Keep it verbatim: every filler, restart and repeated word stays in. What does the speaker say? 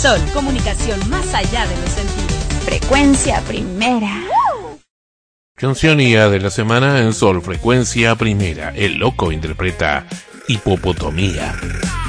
Sol, comunicación más allá de los sentidos. Frecuencia primera. Cancionía de la semana en Sol Frecuencia Primera. El Loco interpreta Hipopotomía.